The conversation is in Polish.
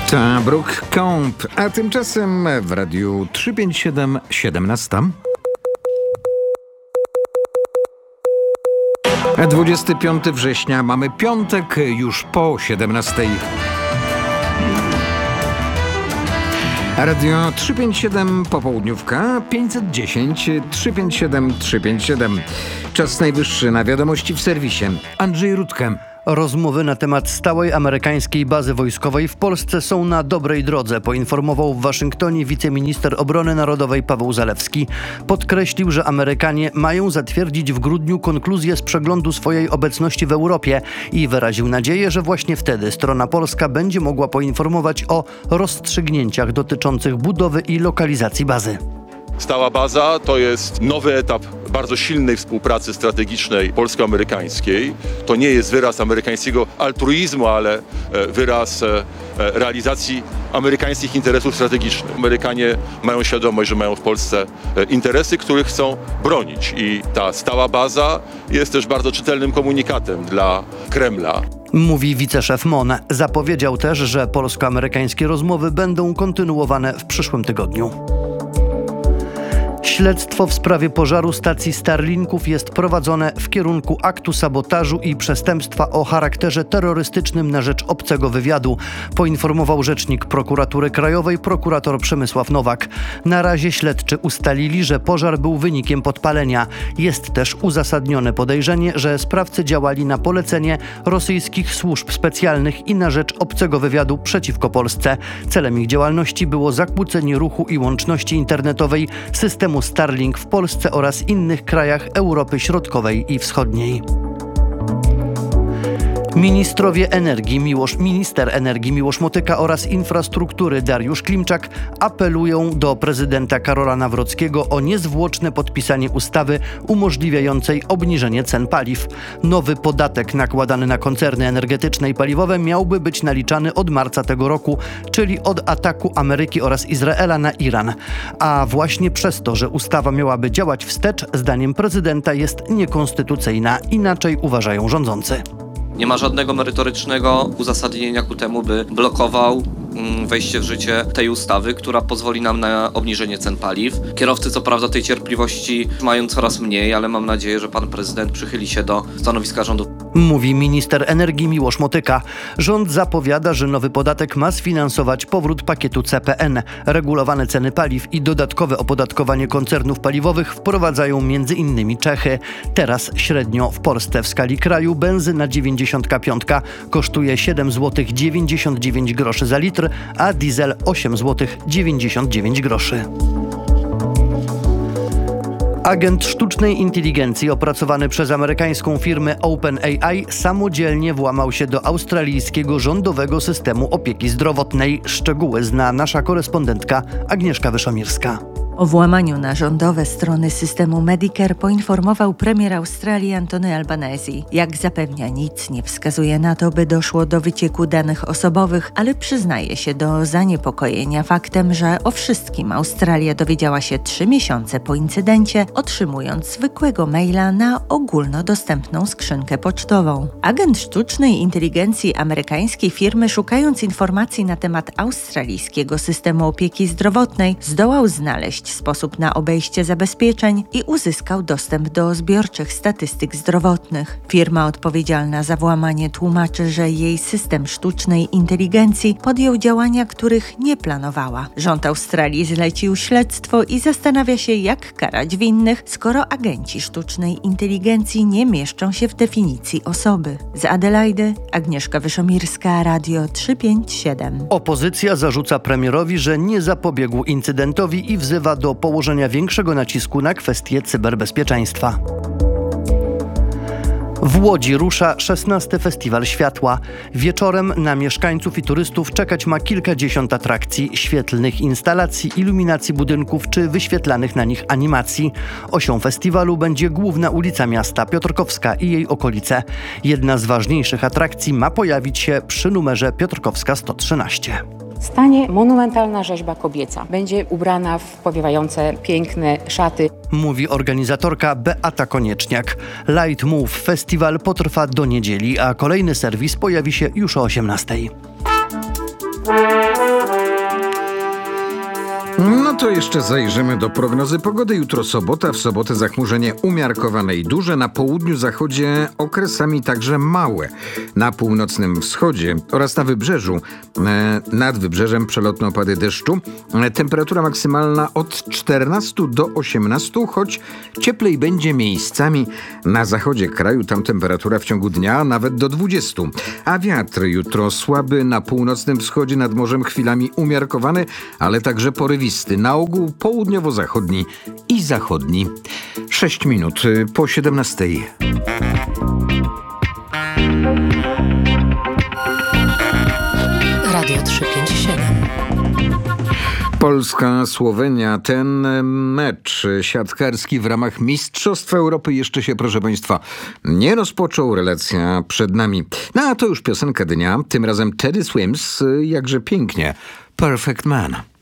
To Brooke Comp, a tymczasem w Radiu 357 17. 25 września, mamy piątek, już po 17. Radio 357 popołudniówka 510 357 357. Czas najwyższy na wiadomości w serwisie. Andrzej Rutkę. Rozmowy na temat stałej amerykańskiej bazy wojskowej w Polsce są na dobrej drodze, poinformował w Waszyngtonie wiceminister obrony narodowej Paweł Zalewski. Podkreślił, że Amerykanie mają zatwierdzić w grudniu konkluzję z przeglądu swojej obecności w Europie i wyraził nadzieję, że właśnie wtedy strona polska będzie mogła poinformować o rozstrzygnięciach dotyczących budowy i lokalizacji bazy. Stała baza to jest nowy etap bardzo silnej współpracy strategicznej polsko-amerykańskiej. To nie jest wyraz amerykańskiego altruizmu, ale wyraz realizacji amerykańskich interesów strategicznych. Amerykanie mają świadomość, że mają w Polsce interesy, których chcą bronić i ta stała baza jest też bardzo czytelnym komunikatem dla Kremla. Mówi wiceszef MON. Zapowiedział też, że polsko-amerykańskie rozmowy będą kontynuowane w przyszłym tygodniu. Śledztwo w sprawie pożaru stacji Starlinków jest prowadzone w kierunku aktu sabotażu i przestępstwa o charakterze terrorystycznym na rzecz obcego wywiadu, poinformował rzecznik Prokuratury Krajowej prokurator Przemysław Nowak. Na razie śledczy ustalili, że pożar był wynikiem podpalenia. Jest też uzasadnione podejrzenie, że sprawcy działali na polecenie rosyjskich służb specjalnych i na rzecz obcego wywiadu przeciwko Polsce. Celem ich działalności było zakłócenie ruchu i łączności internetowej systemu Starlink w Polsce oraz innych krajach Europy Środkowej i Wschodniej. Minister energii Miłosz Motyka oraz infrastruktury Dariusz Klimczak apelują do prezydenta Karola Nawrockiego o niezwłoczne podpisanie ustawy umożliwiającej obniżenie cen paliw. Nowy podatek nakładany na koncerny energetyczne i paliwowe miałby być naliczany od marca tego roku, czyli od ataku Ameryki oraz Izraela na Iran. A właśnie przez to, że ustawa miałaby działać wstecz, zdaniem prezydenta jest niekonstytucyjna. Inaczej uważają rządzący. Nie ma żadnego merytorycznego uzasadnienia ku temu, by blokował wejście w życie tej ustawy, która pozwoli nam na obniżenie cen paliw. Kierowcy co prawda tej cierpliwości mają coraz mniej, ale mam nadzieję, że pan prezydent przychyli się do stanowiska rządu. Mówi minister energii Miłosz Motyka. Rząd zapowiada, że nowy podatek ma sfinansować powrót pakietu CPN. Regulowane ceny paliw i dodatkowe opodatkowanie koncernów paliwowych wprowadzają m.in. Czechy. Teraz średnio w Polsce w skali kraju benzyna 95 kosztuje 7,99 zł za litr, a diesel 8,99 zł. Agent sztucznej inteligencji opracowany przez amerykańską firmę OpenAI samodzielnie włamał się do australijskiego rządowego systemu opieki zdrowotnej. Szczegóły zna nasza korespondentka Agnieszka Wyszomirska. O włamaniu na rządowe strony systemu Medicare poinformował premier Australii Anthony Albanese. Jak zapewnia, nic nie wskazuje na to, by doszło do wycieku danych osobowych, ale przyznaje się do zaniepokojenia faktem, że o wszystkim Australia dowiedziała się 3 miesiące po incydencie, otrzymując zwykłego maila na ogólnodostępną skrzynkę pocztową. Agent sztucznej inteligencji amerykańskiej firmy, szukając informacji na temat australijskiego systemu opieki zdrowotnej, zdołał znaleźć sposób na obejście zabezpieczeń i uzyskał dostęp do zbiorczych statystyk zdrowotnych. Firma odpowiedzialna za włamanie tłumaczy, że jej system sztucznej inteligencji podjął działania, których nie planowała. Rząd Australii zlecił śledztwo i zastanawia się, jak karać winnych, skoro agenci sztucznej inteligencji nie mieszczą się w definicji osoby. Z Adelaide Agnieszka Wyszomirska, Radio 357. Opozycja zarzuca premierowi, że nie zapobiegł incydentowi i wzywa do położenia większego nacisku na kwestie cyberbezpieczeństwa. W Łodzi rusza 16. Festiwal Światła. Wieczorem na mieszkańców i turystów czekać ma kilkadziesiąt atrakcji, świetlnych instalacji, iluminacji budynków czy wyświetlanych na nich animacji. Osią festiwalu będzie główna ulica miasta, Piotrkowska i jej okolice. Jedna z ważniejszych atrakcji ma pojawić się przy numerze Piotrkowska 113. Stanie monumentalna rzeźba kobieca. Będzie ubrana w powiewające, piękne szaty. Mówi organizatorka Beata Konieczniak. Light Move Festiwal potrwa do niedzieli, a kolejny serwis pojawi się już o 18:00. to jeszcze zajrzymy do prognozy pogody. Jutro sobota, w sobotę zachmurzenie umiarkowane i duże, na południu zachodzie okresami także małe. Na północnym wschodzie oraz na wybrzeżu, nad wybrzeżem przelotne opady deszczu. Temperatura maksymalna od 14 do 18, choć cieplej będzie miejscami na zachodzie kraju. Tam temperatura w ciągu dnia nawet do 20. A wiatr jutro słaby, na północnym wschodzie nad morzem chwilami umiarkowany, ale także porywisty. Na ogół południowo-zachodni i zachodni. 6 minut po 17. Radio 357. Polska-Słowenia. Ten mecz siatkarski w ramach Mistrzostw Europy jeszcze się, proszę Państwa, nie rozpoczął. Relacja przed nami. No a to już piosenka dnia. Tym razem Teddy Swims, jakże pięknie. Perfect Man.